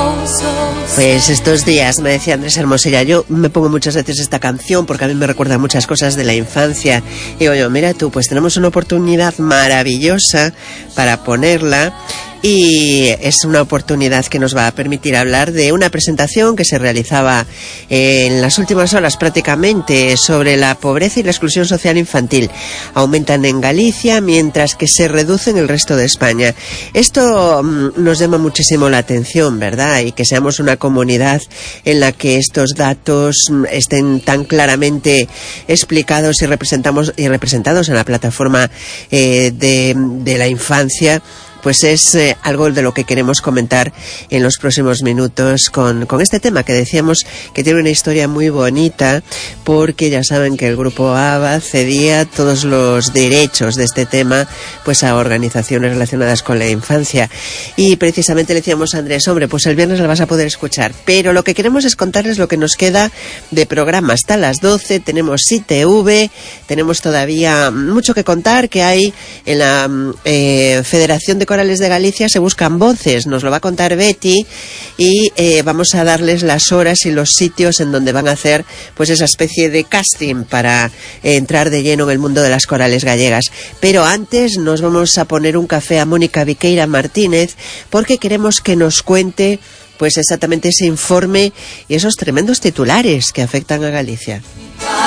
Pues estos días me decía Andrés Hermosilla, yo me pongo muchas veces esta canción porque a mí me recuerda muchas cosas de la infancia. Y digo yo, mira tú, pues tenemos una oportunidad maravillosa para ponerla. Y es una oportunidad que nos va a permitir hablar de una presentación que se realizaba en las últimas horas prácticamente sobre la pobreza y la exclusión social infantil. Aumentan en Galicia mientras que se reduce en el resto de España. Esto nos llama muchísimo la atención, ¿verdad? Y que seamos una comunidad en la que estos datos estén tan claramente explicados y representados en la plataforma de la infancia. Pues es algo de lo que queremos comentar en los próximos minutos con este tema que decíamos que tiene una historia muy bonita, porque ya saben que el grupo ABBA cedía todos los derechos de este tema pues a organizaciones relacionadas con la infancia. Y precisamente le decíamos a Andrés, hombre, pues el viernes la vas a poder escuchar, pero lo que queremos es contarles lo que nos queda de programa hasta las 12. Tenemos ITV, tenemos todavía mucho que contar, que hay en la Federación de Corales de Galicia, se buscan voces, nos lo va a contar Betty, y vamos a darles las horas y los sitios en donde van a hacer pues esa especie de casting para entrar de lleno en el mundo de las corales gallegas. Pero antes nos vamos a poner un café a Mónica Viqueira Martínez, porque queremos que nos cuente pues exactamente ese informe y esos tremendos titulares que afectan a Galicia.